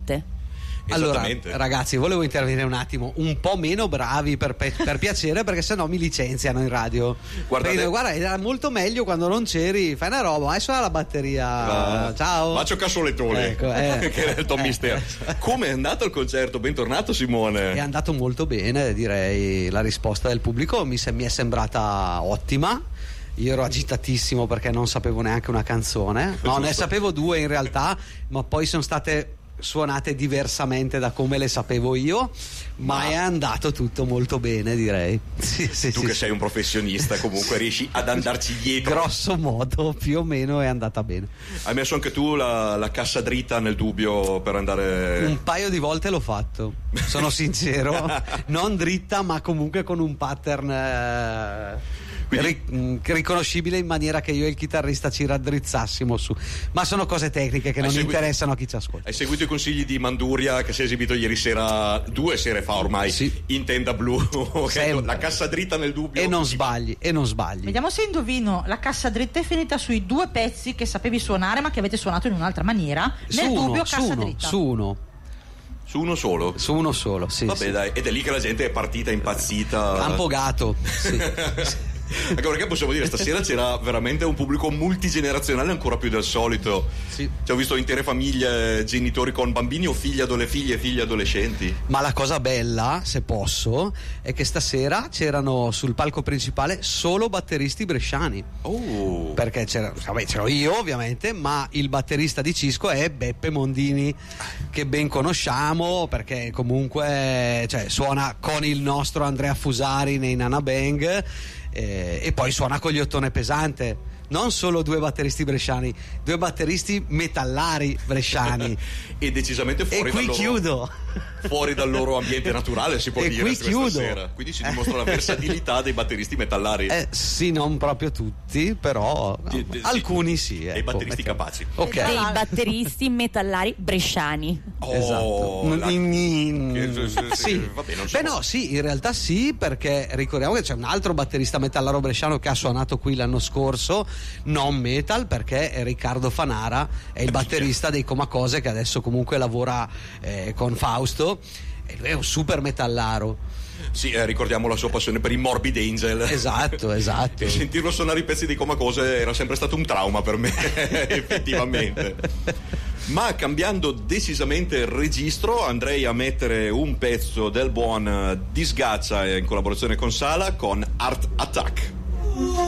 Allora, ragazzi, volevo intervenire un attimo, un po' meno bravi per piacere, perché sennò mi licenziano in radio. Guarda, era molto meglio quando non c'eri. Fai una roba, vai suona la batteria. Ciao. Faccio cassolettone, ecco, che era il tuo mistero. Come è andato il concerto? Bentornato, Simone. È andato molto bene, direi. La risposta del pubblico mi è sembrata ottima. Io ero agitatissimo perché non sapevo neanche una canzone. No, ne sapevo due in realtà, ma poi sono state suonate diversamente da come le sapevo io, ma è andato tutto molto bene, direi. Tu che sei un professionista, comunque riesci ad andarci dietro. Grosso modo, più o meno è andata bene. Hai messo anche tu la cassa dritta nel dubbio per andare? Un paio di volte l'ho fatto, sono sincero. Non dritta, ma comunque con un pattern riconoscibile, in maniera che io e il chitarrista ci raddrizzassimo su. Ma sono cose tecniche che non interessano a chi ci ascolta. Hai seguito i consigli di Manduria, che si è esibito ieri sera, 2 sere fa ormai, in tenda blu. La cassa dritta nel dubbio. E non sbagli. Vediamo se indovino. La cassa dritta è finita sui 2 pezzi che sapevi suonare ma che avete suonato in un'altra maniera. Nel dubbio, cassa dritta. Su uno solo? Su uno solo, sì. Vabbè, dai, ed è lì che la gente è partita impazzita. Campo Gato, sì. Anche perché possiamo dire, stasera c'era veramente un pubblico multigenerazionale ancora più del solito. Sì. Ho visto intere famiglie, genitori con bambini o figlie e figli adolescenti. Ma la cosa bella, se posso, è che stasera c'erano sul palco principale solo batteristi bresciani. Perché c'ero io ovviamente, ma il batterista di Cisco è Beppe Mondini, che ben conosciamo perché comunque suona con il nostro Andrea Fusari nei Nana Bang. E poi suona con gli Ottone Pesante. Non solo 2 batteristi bresciani, 2 batteristi metallari bresciani. E decisamente fuori dal loro ambiente naturale, si può dire. Qui chiudo. Sera. Quindi si dimostra la versatilità dei batteristi metallari. Sì, non proprio tutti, però alcuni sì. Dei batteristi capaci. Dei batteristi metallari bresciani. Esatto. Sì. Vabbè, non so. No, sì, in realtà sì, perché ricordiamo che c'è un altro batterista metallaro bresciano che ha suonato qui l'anno scorso, non metal, perché Riccardo Fanara è il batterista dei Comacose, che adesso comunque lavora con Fausto, e lui è un super metallaro. Sì, ricordiamo la sua passione per i Morbid Angel. Esatto. E sentirlo suonare i pezzi di Comacose era sempre stato un trauma per me, effettivamente. Ma cambiando decisamente registro, andrei a mettere un pezzo del buon Disgaccia in collaborazione con Sala, con Art Attack.